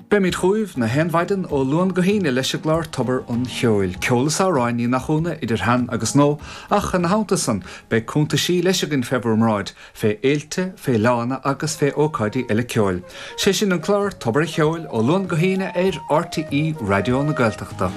Be mit chuimh na henhaiden ó luan go híine leis glár tobar an cheoil. Ceolalas áráin í nach chúna idir han agus nó ach an hátasan be cúnta sí leis agin februaráid fé éilte, fé lána agus fé ócáidí eile ceoil. Sé sin an clár tobar cheoil ó luan go híine RTE Radio na Gaeltachta.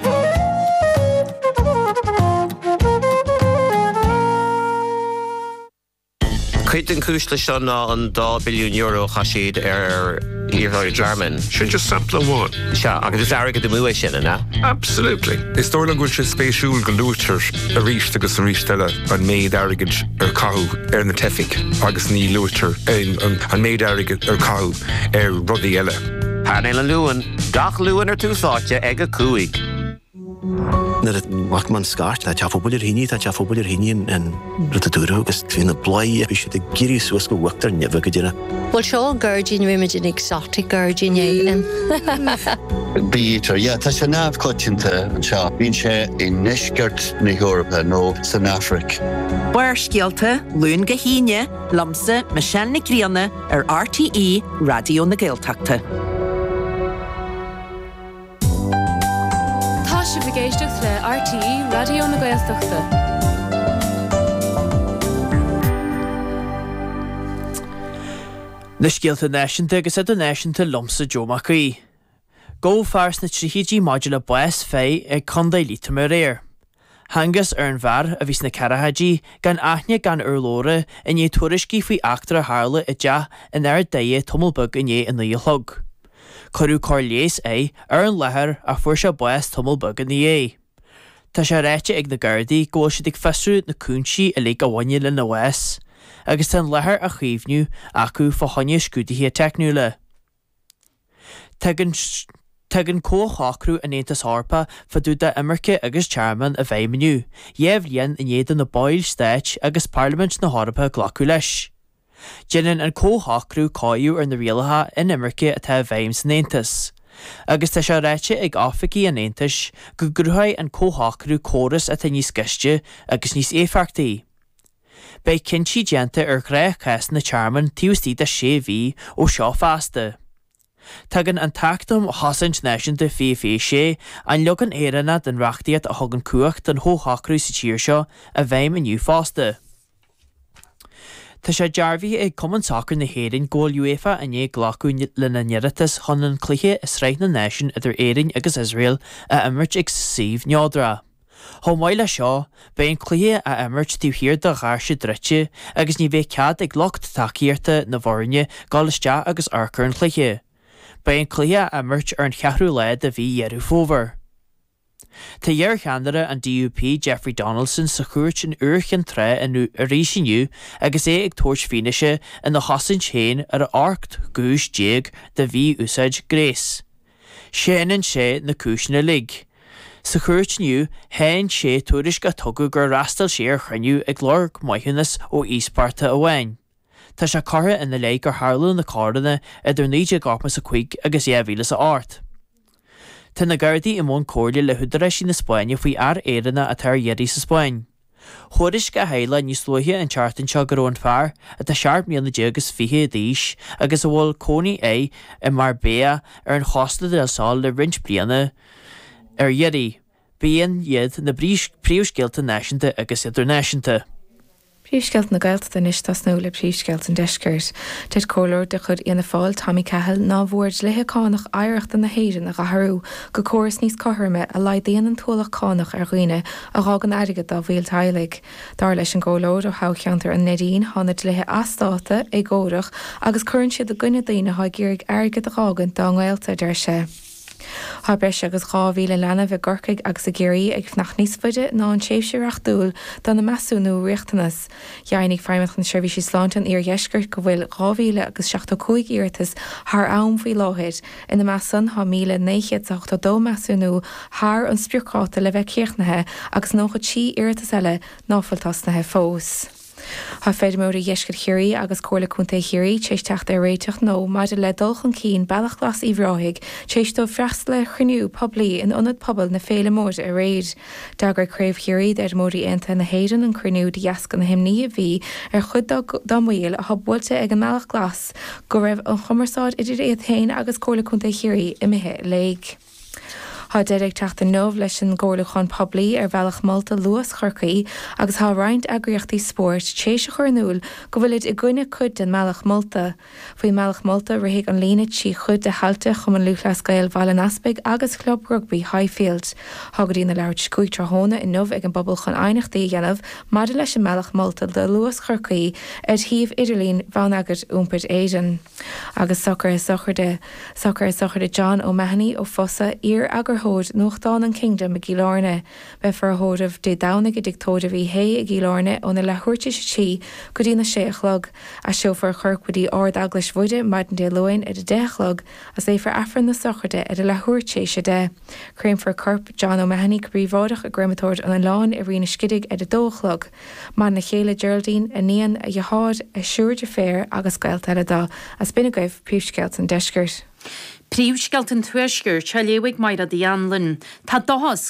Cuitan cúisla seán an €2 billion chaisiad Iarthar German. Should just sample one. Seo, agus is airgad múis sin, na? Absolutely. Is dóla gúil sé spéisiúil go lúirtar a ríist agus an ríistile an méid airgid cahu na tefic agus ní lúirtar an méid airgid cahu rudí eile. Hánail an luan, gach luan túsáte ag a cúig. När det vart man skart att jag får buller hinni en rutadura och finna blai vi skulle giri så ska vakta ner vad gör det. Well, show Gurgin imagine exotic Gurgin igen. Bítar, tá sé náb coitinta an seo. Bhíonn sé I neisceart na Eorpa nó san Afric. Buir scialta, luan go híine, lamsa, Michelle na Grianna RTE Radio na Gaeltachta. Tá sé bhgéisteach le RTE Radio na Gaeltachta. Na scialta náisiúnta agus a náisiúnta lomsa Joe Macaí. Go fars na tríhídí modula buas fé ag condé líta mar réir. Hangus ar an bhar a bhís na carahadí gan aithne gan urlóra in é tuairiscí faoi achtar a hála I deach in air dae tumulbug in é in nuilthug. Corú corléis ar an lethir a fuair se buas tumulbug in é. Tá sé réite ag na gardaí ggóil siad ag fesrú na cúnsí a lé go bhaine le na Wes, agus tan lethir a chuomhnú acu fa honne scúdaí a technúla. Tegan cóchacrú a nétas harpa fa dúda Imirce agus chairman a bheith miniu, dhéh líon in éidir na Báil State agus Parliament na Harpa glacu leis. Jinan an cóchacrú cáú ar na rialaha in Imirce atá bheim san néantas. Agus tá sé réite ag áfaí an néantas go grúthaid an cóchacrú córas atá níos giste agus níos éfachtaí. Bei cinnti dianta ar gréich cast na chairman tíostí a sé bhí ó seo fásta. Tagan an tactum hasint náisiúnta fé sé an legan éireanna den reachtaíocht a thugan cuacht den thóchacrú sa tíir seo a bheim iniu fásta. Tá sé dearbhí ag cumann sacr na héireann ggóil UEFA a né ghlacu le na neireatas chunan cluiche is réith na náisiún idir éireann agus Israel a imirt ag síomh neodra. Thomáile seo, bein cluiche a imirt tíohír de ghairsí dreite agus ní bheith cead ag locht takeíarta na bhorne gáiliste agus arcar an cluiche. Bein cluiche a imirt ar an cheathrú leid a bhí dhearú fómhar. Tá dhear cheanara an DUP Jeffrey Donaldson sa chuirt an uirchan tre in rísiniu agus ag tuairt fineise in na hasan chéin ar archt gúis déag de bhí úsáid Grace. Séanan sé na cúisina lig. Sa chuirtniu, hain sé tuairis go tugu gur rastal sé ar chruinniu ag glór maithúnas ó Ísparta a bhain. Tá sé cartha ina lei gur tharlú na cádanna idir 9:45 agus 10:00 ort. Tá na gardaí I món cóirla le húdara sí na Spáine faoi ar éireanna a tar dhéirí sa Spáin. Thuairis go héile níos luithe an teartan seo go raibh fearr a tá seart míonna dégus fiche díis agus bhfuil cónaí I Marbella ar an chosla del Sal le rint bliana ar dhéirí. Bíon iad na príomhscéalta náisiúnta agus idirnáisiúnta. Príomhscéalt na Gaeltachta is tas nó le príomhscéalt an deiscirt. Tead cóir de chud ina fáil Tommy Cahill ná bhuaird lethe cánach aireachta na héireann a ratharú go córas níos cothairme a leid daon an tólach cánach ar ghuine a rágan airigad dá bhíal tailig. Dar leis an ggólóir ó háceantar an Nadine tháinig lethe astáta ag ggóireach agus chuann siad a gcuine daoine há géirigh airigad a rágan dá Gaelta deir sé. Tá breis agus 2,000 lena bheith gorcaig agus a géirí ag fnach níos fuide ná an séimhseoireach dúil don na measúnú riachtanas. Dhearnig feimimech an seirbhísí sláintean ar dheisceart go bhfuil 2,000 agus 65 iartas th ann faoi láthid. Ina measan 1,982 measúnú thar an spiorcáta le bheith céirtnathe agus nócha tí iartas eile náfuiltasnathe fós. Tá féidir mór a dhéiscir chiirí agus cóla chunta chiirí tééis techt ar réiteach nó mar de le dulchan cín bailach glas íhráigh tééis do freast le chruniú poblí in ionad pobl na féle mór a réid. Dagur craobh chiirí ar mórí anta na héidir an cruniú de jascan na himní a bhí ar chud dámhail a habbuilte ag an meach glas go raibh an chumarsáid idir iad tain agus cóla chunta chiirí imithe léig. Tá deireadh teachta nómh leis an ggólaáin poblí ar bhealach Malta luas chorcaí agus tá roinnt agriochtaí spórt tééis a chuirnúil go bhfuilid i gcuine chud den mealach Malta. Faoi mealach Malta ritheigh an línead si chud de halta chum an luchlas gael Bhaile Naspig agus club rugby Highfield. Thagaí na leabhart scuid tráthnóna in nómh ag an bobbal chun einachtaí dhéanamh mar de leis an mealach Malta de luas chorcaí ar thiomh Idirlín bhain agad úmpert éidean. Agus soccer sochar de John O'Mahony ó Fossa ar agur hód nóchtán an Kingdom a Gílárne, be for a hódamh de dánig a dictóda bhí hé a Gílárne ó na lethúirte si go dtína séachlog a seofar churcudí ard aglas bhuide maidin de loin a de dechlog as é for affran na socharte a de lethúirte se de. Craim for corp John O'Mahony go bríomhádach a grimatóid an lán a rina scidig a de dóchlog. Man na chéile Geraldine a níon a dheád a siúrde fér agus gailteile dá as binagaibh príomhsceilt an deisgirt. Príomhsceilt an tuaisgur te léigh mair a dí anlinn. Tá dohas